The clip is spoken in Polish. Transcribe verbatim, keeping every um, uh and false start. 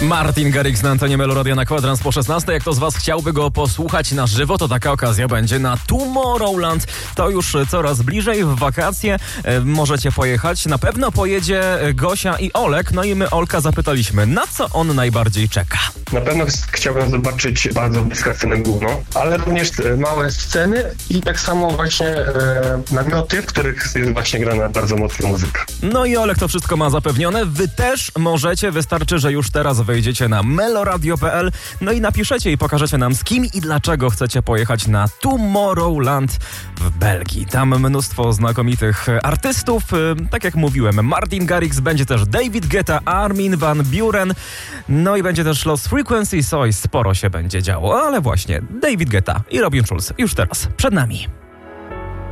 Martin Garrix na antenie Meloradia na kwadrans po szesnastej. Jak to z was chciałby go posłuchać na żywo, to taka okazja będzie na Tomorrowland. To już coraz bliżej, w wakacje e, możecie pojechać. Na pewno pojedzie Gosia i Olek. No i my Olka zapytaliśmy, na co on najbardziej czeka. Na pewno chciałbym zobaczyć bardzo bliską scenę główną, ale również małe sceny i tak samo właśnie e, namioty, w których jest właśnie grana bardzo mocna muzyka. No i Olek to wszystko ma zapewnione. Wy też możecie, wystarczy, że już teraz wejdziecie na meloradio kropka p l, no i napiszecie i pokażecie nam, z kim i dlaczego chcecie pojechać na Tomorrowland w Belgii. Tam mnóstwo znakomitych artystów. Tak jak mówiłem, Martin Garrix, będzie też David Guetta, Armin van Buuren, no i będzie też Lost Frequencies. Oj, sporo się będzie działo, ale właśnie David Guetta i Robin Schulz już teraz przed nami.